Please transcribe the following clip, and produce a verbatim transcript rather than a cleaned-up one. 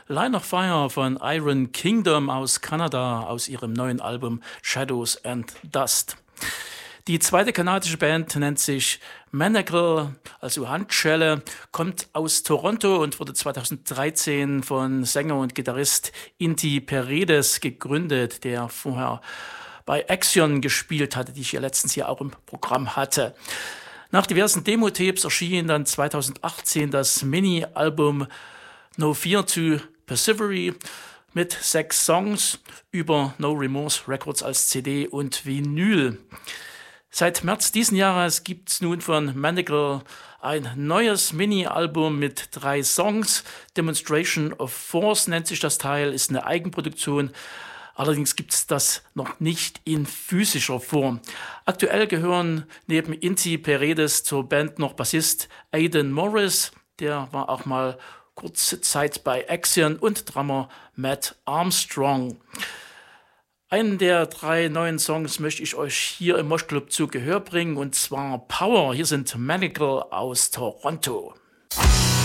Line of Fire von Iron Kingdom aus Kanada aus ihrem neuen Album Shadows and Dust. Die zweite kanadische Band nennt sich Manacle, also Handschelle, kommt aus Toronto und wurde zweitausenddreizehn von Sänger und Gitarrist Inti Paredes gegründet, der vorher bei Axion gespielt hatte, die ich ja letztens hier auch im Programm hatte. Nach diversen Demo-Tapes erschien dann zweitausendachtzehn das Mini-Album No Fear to Persevere mit sechs Songs über No Remorse Records als C D und Vinyl. Seit März diesen Jahres gibt es nun von Manacle ein neues Mini-Album mit drei Songs. Demonstration of Force nennt sich das Teil, ist eine Eigenproduktion. Allerdings gibt es das noch nicht in physischer Form. Aktuell gehören neben Inti Paredes zur Band noch Bassist Aidan Morris, der war auch mal kurze Zeit bei Axion, und Drummer Matt Armstrong. Einen der drei neuen Songs möchte ich euch hier im Moshclub zu Gehör bringen, und zwar Power. Hier sind Manacle aus Toronto.